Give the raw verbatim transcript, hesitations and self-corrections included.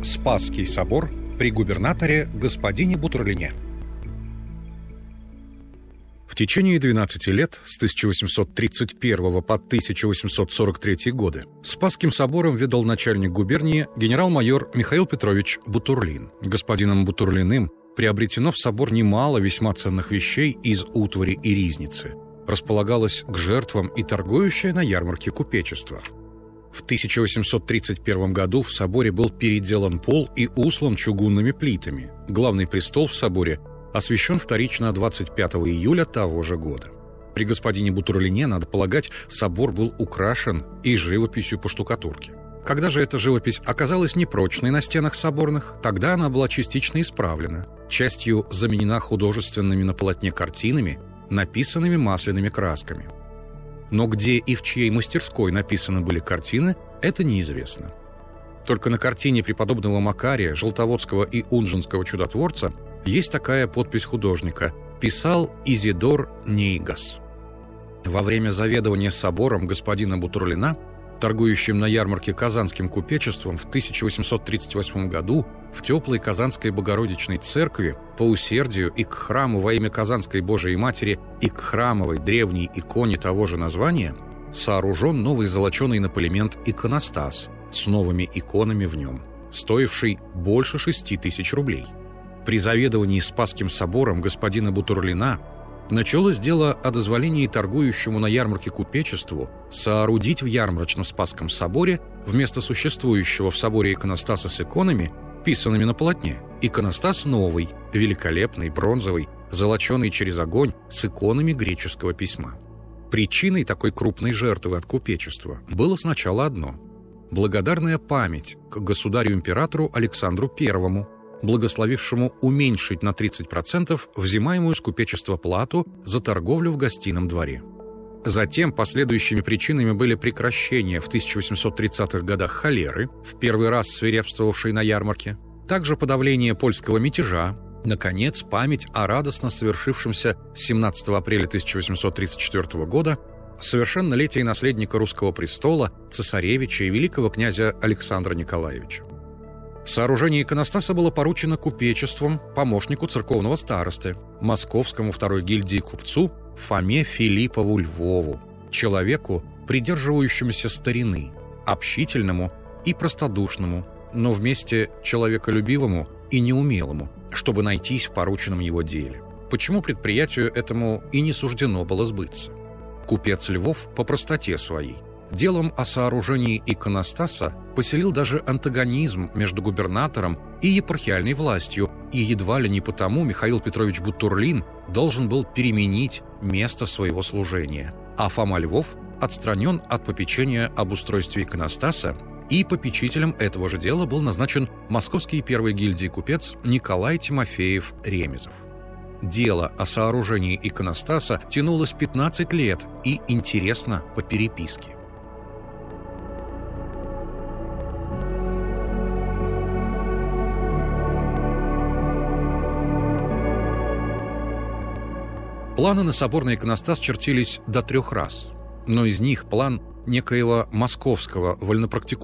Спасский собор при губернаторе господине Бутурлине. В течение двенадцати лет, с тысяча восемьсот тридцать первого по тысяча восемьсот сорок третий годы, Спасским собором ведал начальник губернии генерал-майор Михаил Петрович Бутурлин. Господином Бутурлиным приобретено в собор немало весьма ценных вещей из утвари и ризницы. Располагалось к жертвам и торгующее на ярмарке купечество. В тысяча восемьсот тридцать первом году в соборе был переделан пол и услан чугунными плитами. Главный престол в соборе освящен вторично двадцать пятого июля того же года. При господине Бутурлине, надо полагать, собор был украшен и живописью по штукатурке. Когда же эта живопись оказалась непрочной на стенах соборных, тогда она была частично исправлена, частью заменена художественными на полотне картинами, написанными масляными красками. Но где и в чьей мастерской написаны были картины, это неизвестно. Только на картине преподобного Макария, Желтоводского и Унжинского чудотворца есть такая подпись художника: «Писал Изидор Нейгас». Во время заведования собором господина Бутурлина, торгующим на ярмарке казанским купечеством, в тысяча восемьсот тридцать восьмом году в теплой Казанской Богородичной церкви по усердию и к храму во имя Казанской Божией Матери, и к храмовой древней иконе того же названия сооружен новый золоченый на полимент иконостас с новыми иконами в нем, стоивший больше шести тысяч рублей. При заведовании Спасским собором господина Бутурлина началось дело о дозволении торгующему на ярмарке купечеству соорудить в ярмарочном Спасском соборе вместо существующего в соборе иконостаса с иконами, писанными на полотне, иконостас новый, великолепный, бронзовый, золоченый через огонь, с иконами греческого письма. Причиной такой крупной жертвы от купечества было сначала одно – благодарная память к государю-императору Александру Первому, благословившему уменьшить на тридцать процентов взимаемую с купечества плату за торговлю в гостином дворе. Затем последующими причинами были прекращение в тысяча восемьсот тридцатых годах холеры, в первый раз свирепствовавшей на ярмарке, также подавление польского мятежа, наконец, память о радостно совершившемся семнадцатого апреля тысяча восемьсот тридцать четвёртого года совершеннолетии наследника русского престола, цесаревича и великого князя Александра Николаевича. Сооружение иконостаса было поручено купечеством помощнику церковного старосты, московскому второй гильдии купцу Фоме Филиппову Львову, человеку, придерживающемуся старины, общительному и простодушному, но вместе человеколюбивому и неумелому, чтобы найтись в порученном его деле. Почему предприятию этому и не суждено было сбыться? Купец Львов по простоте своей делом о сооружении иконостаса поселил даже антагонизм между губернатором и епархиальной властью, и едва ли не потому Михаил Петрович Бутурлин должен был переменить место своего служения, а Фома Львов отстранен от попечения об устройстве иконостаса, и попечителем этого же дела был назначен московский первой гильдии купец Николай Тимофеев Ремезов. Дело о сооружении иконостаса тянулось пятнадцать лет и интересно по переписке. Планы на соборный иконостас чертились до трех раз, но из них план некоего московского вольнопрактикующего